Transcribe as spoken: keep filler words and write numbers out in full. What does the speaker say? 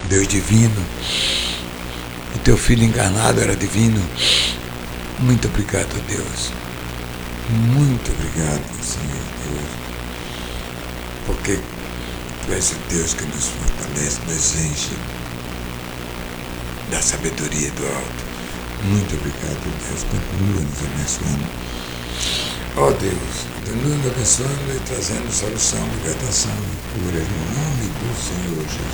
Deus divino. O teu Filho encarnado era divino. Muito obrigado, Deus. Muito obrigado, Senhor Deus. Porque Tu és o Deus que nos fortalece, nos enche da sabedoria do alto. Muito obrigado, Deus. Continua nos abençoando. Ó oh, Deus, continua nos abençoando e trazendo solução, libertação e cura em nome do Senhor Jesus.